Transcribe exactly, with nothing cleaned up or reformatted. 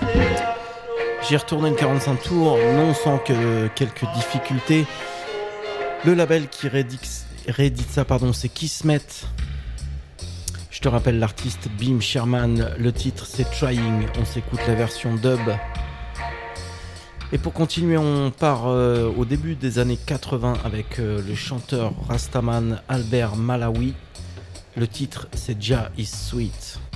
J'ai retourné le quarante-cinq tours, non sans que quelques difficultés. Le label qui rédite, réédite ça, pardon, c'est Kismet. Je te rappelle l'artiste Beam Sherman, le titre c'est Trying, on s'écoute la version dub. Et pour continuer, on part euh, au début des années quatre-vingts avec euh, le chanteur Rastaman Albert Malawi. Le titre c'est Jah is Sweet.